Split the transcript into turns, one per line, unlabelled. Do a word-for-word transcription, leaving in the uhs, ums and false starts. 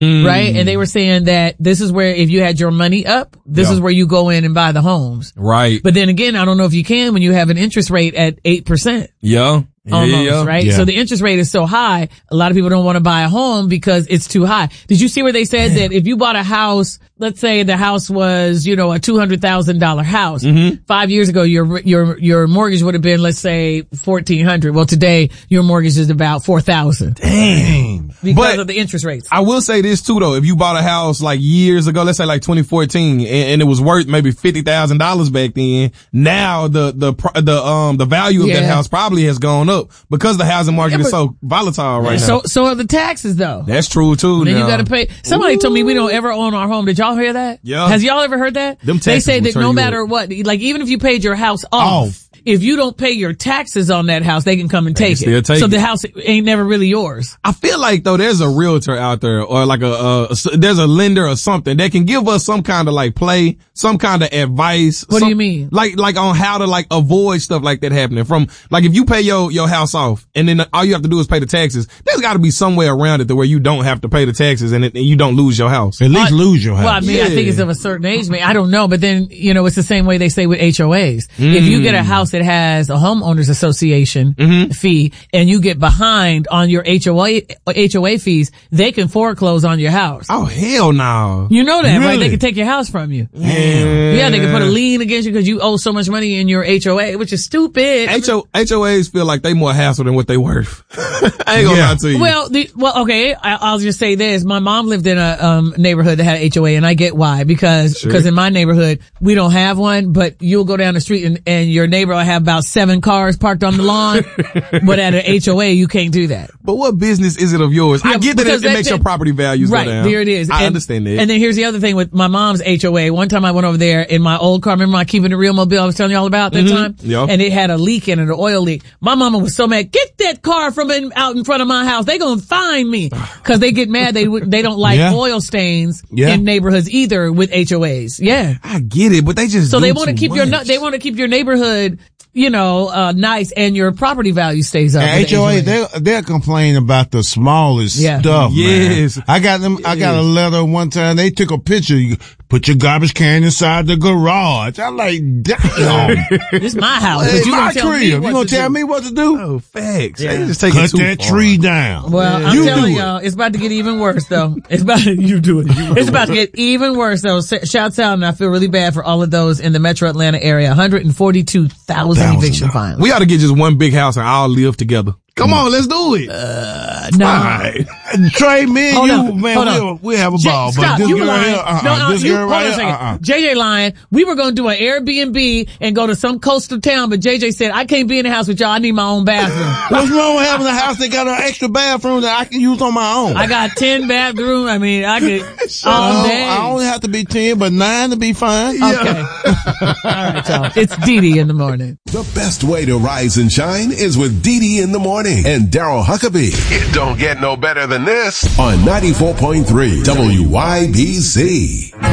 mm. right? And they were saying that this is where if you had your money up, this yeah. is where you go in and buy the homes.
Right.
But then again, I don't know if you can when you have an interest rate at eight percent.
Yeah.
Almost,
yeah, yeah.
right?
Yeah.
So the interest rate is so high, a lot of people don't want to buy a home because it's too high. Did you see where they said that if you bought a house, let's say the house was, you know, a two hundred thousand dollars house. Mm-hmm. Five years ago, your, your, your mortgage would have been, let's say, fourteen hundred dollars. Well, today, your mortgage is about four thousand dollars.
Damn.
Because
but
of the interest rates.
I will say this too though, if you bought a house like years ago, let's say like twenty fourteen, and, and it was worth maybe fifty thousand dollars back then, now the, the, the, um, the value of yeah. that house probably has gone up because the housing market yeah, but, is so volatile right
so,
now.
So are the taxes though.
That's true too.
Then
now.
you gotta pay. Somebody Ooh. told me we don't ever own our home. Did y'all hear that?
Yeah.
Has y'all ever heard that?
Them
they say that no matter
up.
what, like even if you paid your house off, off. if you don't pay your taxes on that house, they can come and take it.
Take
so
it.
the house ain't never really yours.
I feel like though there's a realtor out there or like a, a there's a lender or something that can give us some kind of like play, some kind of advice.
What
some,
do you mean?
Like, like on how to like avoid stuff like that happening from, like if you pay your, your house off and then all you have to do is pay the taxes, there's gotta be some way around it to where you don't have to pay the taxes and, it, and you don't lose your house.
At least
well,
lose your house.
Well, I mean,
yeah.
I think it's of a certain age, man. I don't know, but then, you know, it's the same way they say with H O As. Mm. If you get a house that has a homeowners association mm-hmm. fee and you get behind on your H O A, H O A fees, they can foreclose on your house.
Oh, hell no.
You know that,
really?
right? They can take your house from you.
Yeah.
Yeah, they can put a lien against you because you owe so much money in your H O A, which is stupid.
H O, H O As feel like they more hassle than what they worth. I ain't gonna
yeah.
lie to you.
Well, the, well, okay, I, I'll just say this. My mom lived in a, um, neighborhood that had H O A and I get why, because,
sure.
because in my neighborhood, we don't have one, but you'll go down the street and, and your neighbor will have about seven cars parked on the lawn, but at an H O A, you can't do that.
But what business is it of yours?
Yeah,
I get that it, it
they,
makes
they,
your property values
right,
go down.
There it is.
I
and,
understand that.
And then here's the other thing with my mom's H O A. One time I went over there in my old car. Remember my Keeping It Real mobile I was telling you all about that
mm-hmm.
time?
Yep.
And it had a leak in it, an oil leak. My mama was so mad. Get that car from in, out in front of my house. They gonna find me. Cause they get mad. They they don't like
yeah.
oil stains
yeah.
in neighborhoods either with H O As. Yeah.
I get it, but they just
So
do
they want to keep
much.
your, they want to keep your neighborhood, you know, uh, nice and your property value stays up.
H O A, they they're complaining about the smallest
yeah.
stuff.
Yes.
Man. I got them,
yes.
I got a letter one time, they took a picture, you put your garbage can inside the garage. I'm like, damn.
This is my house,
Hey,
but you
my
gonna tell
crib.
me
You
what
gonna
to
tell
do.
me what to do?
Oh, facts.
Yeah.
They just take
Cut
it too
that
far.
tree down.
Well, I'm
You
telling
do
y'all, it's about to get even worse though. It's about you do it. It's about to get even worse though. Shouts out, and I feel really bad for all of those in the Metro Atlanta area. one hundred forty-two thousand eviction fines.
We ought to get just one big house and all live together. Come on, let's do it.
Uh, no.
Right.
Trey, me and
Hold
you,
on,
man,
hold
we'll,
on.
we'll have a
J-
ball.
stop,
but this
you
girl
lying.
here, uh-uh.
No, no,
this
you,
girl
hold
right
on a
here,
second.
uh-uh.
J J lying. We were going to do an Airbnb and go to some coastal town, but J J said, I can't be in the house with y'all. I need my own bathroom.
What's wrong with having a house that got an extra bathroom that I can use on my own?
I got ten bathrooms. I mean, I could all
I,
day.
I only have to be ten, but nine to be fine.
Okay. All right, y'all. It's Dee Dee in the morning.
The best way to rise and shine is with Dee Dee in the morning and Daryl Huckabee. It don't get no better than this on ninety-four point three W Y B C.